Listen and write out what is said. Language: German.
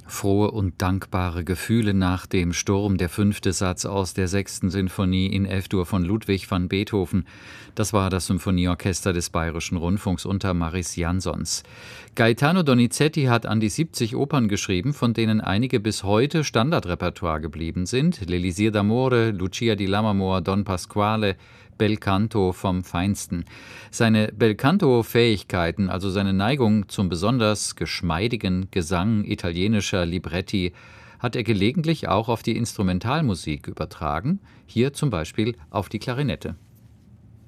Frohe und dankbare Gefühle nach dem Sturm, der 5. Satz aus der 6. Sinfonie in F-Dur von Ludwig van Beethoven. Das war das Symphonieorchester des Bayerischen Rundfunks unter Maris Jansons. Gaetano Donizetti hat an die 70 Opern geschrieben, von denen einige bis heute Standardrepertoire geblieben sind. L'Elisir d'Amore, Lucia di Lammermoor, Don Pasquale, Bel Canto vom Feinsten. Seine Belcanto-Fähigkeiten, also seine Neigung zum besonders geschmeidigen Gesang italienischer Libretti, hat er gelegentlich auch auf die Instrumentalmusik übertragen, hier zum Beispiel auf die Klarinette.